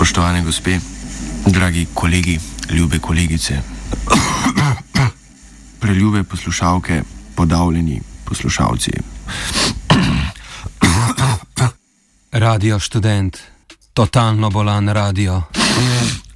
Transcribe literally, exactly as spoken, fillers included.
Spoštovane gospe, dragi kolegi, ljube kolegice, preljube poslušalke, podavljeni poslušalci. Radio Študent, totalno bolan radio.